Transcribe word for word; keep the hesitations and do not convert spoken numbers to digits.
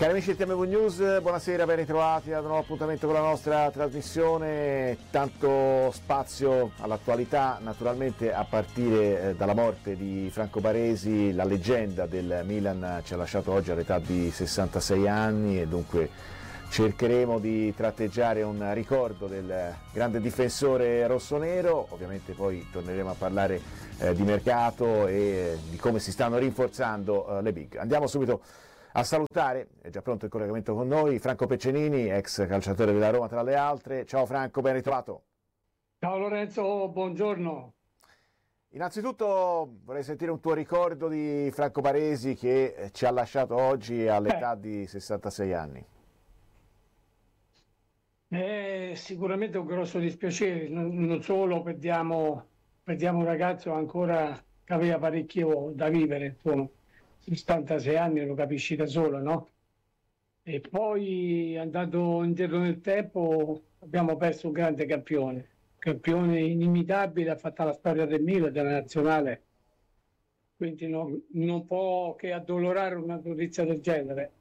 Cari amici di T M V News, buonasera, ben ritrovati ad un nuovo appuntamento con la nostra trasmissione. Tanto spazio all'attualità, naturalmente a partire dalla morte di Franco Baresi, la leggenda del Milan ci ha lasciato oggi all'età di sessantasei anni e dunque cercheremo di tratteggiare un ricordo del grande difensore rossonero. Ovviamente poi torneremo a parlare eh, di mercato e di come si stanno rinforzando eh, le big. Andiamo subito a salutare, è già pronto il collegamento con noi, Franco Peccenini, ex calciatore della Roma tra le altre. Ciao Franco, ben ritrovato. Ciao Lorenzo, buongiorno. Innanzitutto vorrei sentire un tuo ricordo di Franco Baresi che ci ha lasciato oggi all'età Eh, di sessantasei anni. è sicuramente un grosso dispiacere, non, non solo perdiamo, perdiamo un ragazzo ancora che aveva parecchio da vivere, insomma, sessantasei anni lo capisci da solo, no? E poi andato indietro nel tempo abbiamo perso un grande campione, campione inimitabile, ha fatto la storia del Milan, della nazionale, quindi non, non può che addolorare una notizia del genere.